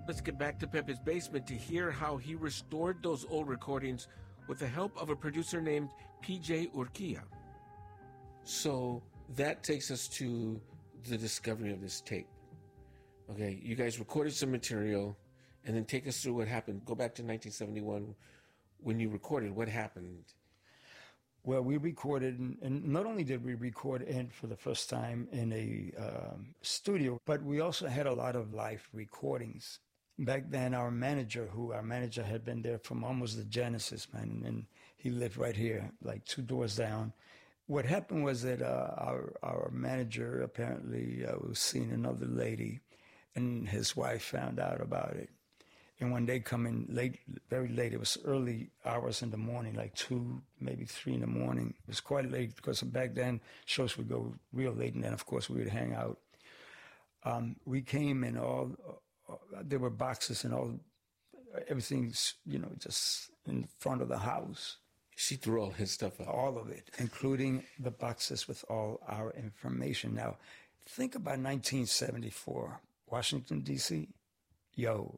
Let's get back to Pepe's basement to hear how he restored those old recordings with the help of a producer named PJ Urquia. So that takes us to the discovery of this tape. Okay, you guys recorded some material, and then take us through what happened. Go back to 1971 when you recorded. What happened? Well, we recorded, and not only did we record it for the first time in a studio, but we also had a lot of live recordings. Back then, our manager had been there from almost the Genesis, man, and he lived right here, like 2 doors down. What happened was that our manager apparently was seeing another lady, and his wife found out about it. And when they come in late, very late, it was early hours in the morning, like 2, maybe 3 in the morning. It was quite late because back then shows would go real late, and then of course we would hang out. We came and there were boxes and everything's, just in front of the house. She threw all his stuff out. All of it, including the boxes with all our information. Now, think about 1974, Washington, D.C. Yo.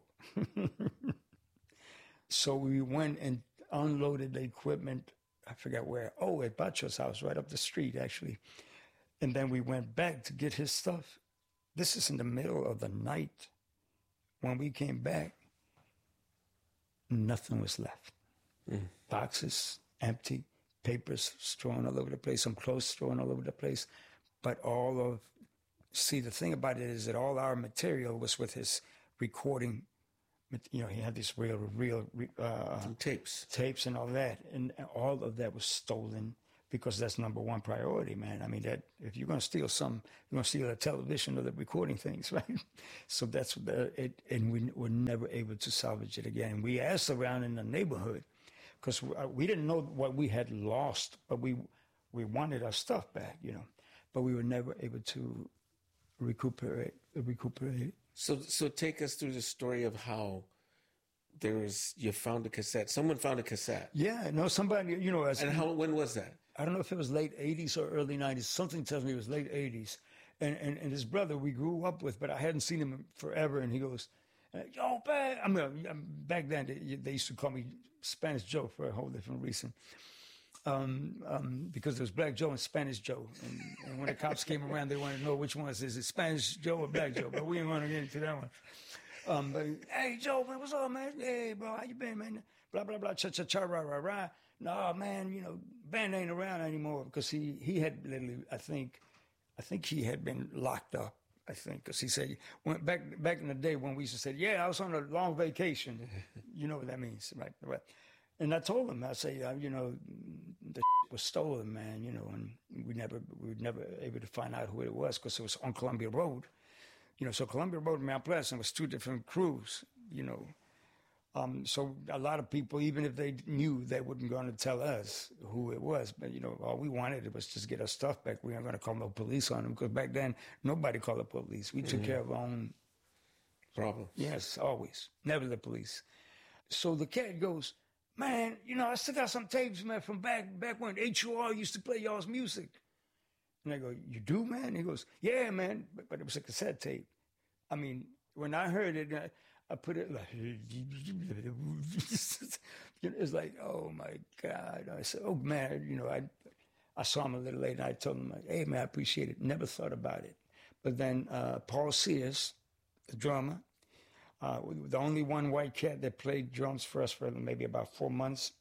So we went and unloaded the equipment, I forgot where. Oh, at Bacho's house, right up the street, actually. And then we went back to get his stuff. This is in the middle of the night. When we came back, nothing was left. Boxes empty, papers strewn all over the place, some clothes strewn all over the place. But the thing about it is that all our material was with his recording. He had these real tapes and all that. And all of that was stolen because that's number one priority, man. I mean, that if you're going to steal you're going to steal the television or the recording things, right? So that's and we were never able to salvage it again. And we asked around in the neighborhood because we didn't know what we had lost, but we wanted our stuff back, but we were never able to recuperate it. So take us through the story of how you found a cassette. Someone found a cassette. Yeah, no, somebody, And when was that? I don't know if it was late 80s or early 90s. Something tells me it was late 80s. And his brother we grew up with, but I hadn't seen him forever. And he goes, yo, man. Back then, they used to call me Spanish Joe for a whole different reason. Because there was Black Joe and Spanish Joe. And when the cops came around, they wanted to know which one is it, Spanish Joe or Black Joe. But we didn't want to get into that one. But, hey, Joe, man, what's up, man? Hey, bro, how you been, man? Blah, blah, blah, cha-cha-cha, rah. No, man, band ain't around anymore because he had literally, I think he had been locked up, because he said, back in the day when we used to say, yeah, I was on a long vacation. You know what that means, right? And I told him, I say, the was stolen, man, and we were never able to find out who it was because it was on Columbia Road. So Columbia Road and Mount Pleasant was 2 different crews, So a lot of people, even if they knew, they weren't going to tell us who it was. But, all we wanted was just get our stuff back. We weren't going to call no police on them because back then, nobody called the police. We took care of our own problems. Yes, always. Never the police. So the cat goes, man, I still got some tapes, man, from back when HUR used to play y'all's music. And I go, you do, man? He goes, yeah, man. But it was a cassette tape. I mean, when I heard it, I put it like, it's like, oh my God. I said, oh man, I saw him a little later and I told him, hey man, I appreciate it. Never thought about it. But then Paul Sears, the drummer, the only one white cat that played drums for us for maybe about 4 months,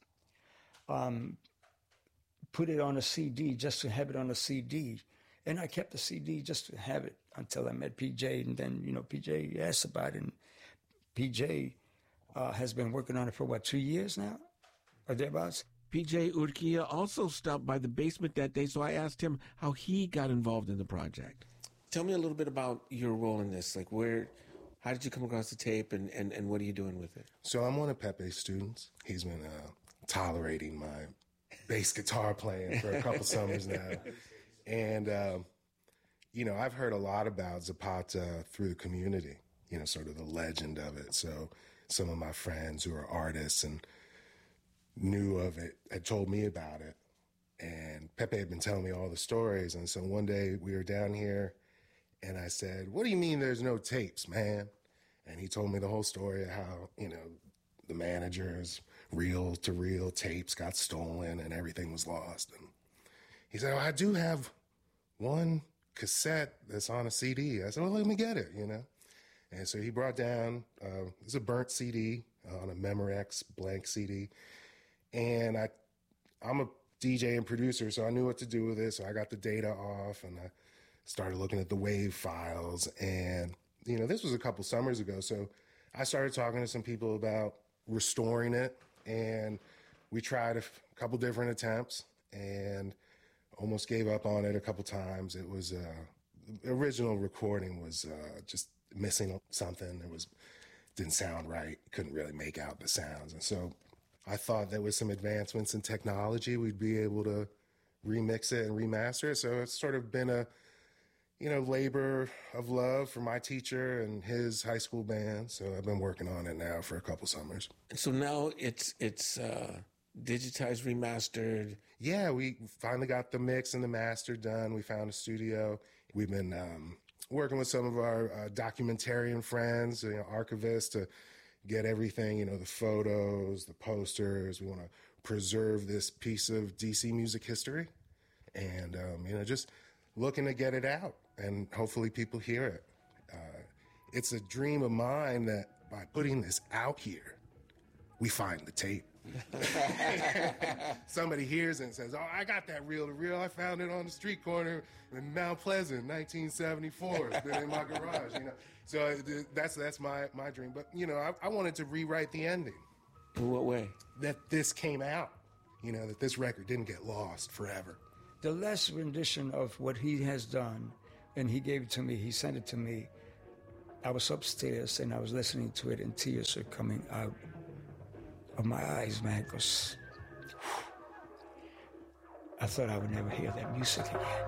put it on a CD just to have it on a CD. And I kept the CD just to have it until I met PJ. And then, PJ asked about it. And PJ has been working on it for, 2 years now? Or thereabouts? PJ Urquia also stopped by the basement that day, so I asked him how he got involved in the project. Tell me a little bit about your role in this. Like, how did you come across the tape, and what are you doing with it? So I'm one of Pepe's students. He's been tolerating my bass guitar playing for a couple summers now. And, I've heard a lot about Zapata through the community, sort of the legend of it. So some of my friends who are artists and knew of it had told me about it. And Pepe had been telling me all the stories. And so one day we were down here and I said, what do you mean there's no tapes, man? And he told me the whole story of how, the manager's reel to reel tapes got stolen and everything was lost. And he said, I do have one cassette that's on a CD. I said, well, let me get it, And so he brought down, it's a burnt CD on a Memorex blank CD. And I'm a DJ and producer, so I knew what to do with it. So I got the data off and I started looking at the WAV files. And, this was a couple summers ago. So I started talking to some people about restoring it. And we tried a couple different attempts and almost gave up on it a couple times. It was, the original recording was just missing something. Didn't sound right. Couldn't really make out the sounds. And so I thought that with some advancements in technology, we'd be able to remix it and remaster it. So it's sort of been a, labor of love for my teacher and his high school band. So I've been working on it now for a couple summers. So now it's digitized, remastered. Yeah, we finally got the mix and the master done. We found a studio. We've been working with some of our documentarian friends, archivists, to get everything, the photos, the posters. We want to preserve this piece of DC music history and, just looking to get it out and hopefully people hear it. It's a dream of mine that by putting this out here, we find the tape. Somebody hears it and says, oh, I got that reel to reel. I found it on the street corner in Mount Pleasant, 1974. It's been in my garage, So that's my dream. But, I wanted to rewrite the ending. In what way? That this came out, that this record didn't get lost forever. The last rendition of what he has done, and he gave it to me, he sent it to me. I was upstairs and I was listening to it and tears are coming out of my eyes, man, because I thought I would never hear that music again.